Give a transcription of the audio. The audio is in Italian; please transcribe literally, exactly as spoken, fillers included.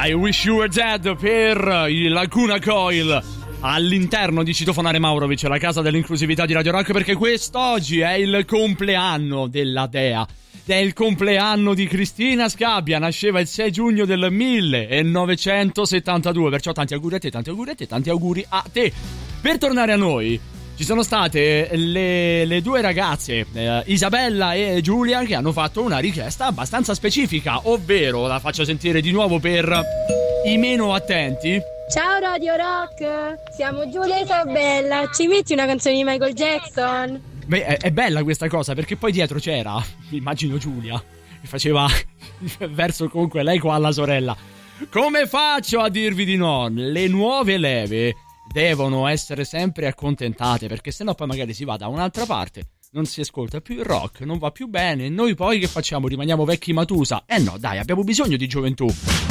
I Wish You Were Dead per il Lacuna Coil all'interno di Citofonare Maurovic, la casa dell'inclusività di Radio Rock, perché quest'oggi è il compleanno della Dea. È il compleanno di Cristina Scabbia, nasceva il sei giugno del millenovecentosettantadue, perciò tanti auguri a te, tanti auguri a te, tanti auguri a te. Per tornare a noi, ci sono state le, le due ragazze, eh, Isabella e Giulia, che hanno fatto una richiesta abbastanza specifica, ovvero, la faccio sentire di nuovo per i meno attenti. Ciao Radio Rock, siamo Giulia e Isabella, ci metti una canzone di Michael Jackson? Beh, è, è bella questa cosa, perché poi dietro c'era, immagino Giulia, che faceva verso comunque lei qua alla sorella. Come faccio a dirvi di no? Le nuove leve devono essere sempre accontentate, perché sennò poi magari si va da un'altra parte, non si ascolta più il rock, non va più bene, e noi poi che facciamo? Rimaniamo vecchi Matusa? Eh no, dai, abbiamo bisogno di gioventù.